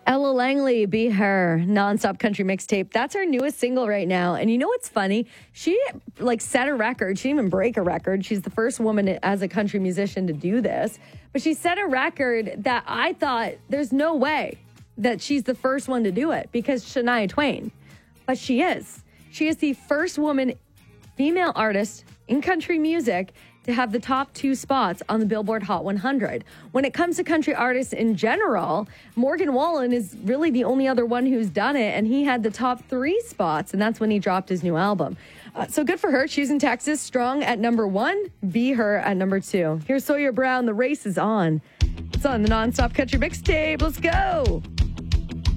Ella Langley, Be Her, Nonstop Country Mixtape. That's her newest single right now. And you know what's funny? She set a record. She didn't even break a record. She's the first woman as a country musician to do this. But she set a record that I thought there's no way that she's the first one to do it because Shania Twain. But she is. She is the first woman, female artist in country music to have the top 2 spots on the Billboard Hot 100. When it comes to country artists in general, Morgan Wallen is really the only other one who's done it, and he had the top 3 spots, and that's when he dropped his new album. So good for her. She's in Texas, strong at number 1, Be Her at number 2. Here's Sawyer Brown. The race is on. It's on the Nonstop Country Mixtape. Let's go.